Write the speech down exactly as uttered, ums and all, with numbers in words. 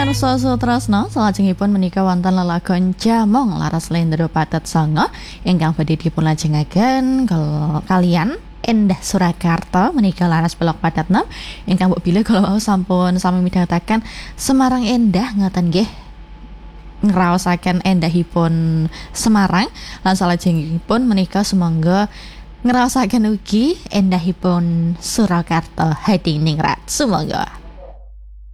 Pamirsa Sutrasna salajengipun menika wonten lelagon Jamong laras Lendro Patet Sanga ingkang badhe dipunlajengaken kalian Endah Surakarta menika laras Pelok Patet enam ingkang mbok bilih kalau sampun sami midhangetaken Semarang Endah ngoten nggih ngraosaken endahipun Semarang lan salajengipun menika sumangga ngraosaken ugi endahipun Surakarta Hadiningrat sumangga.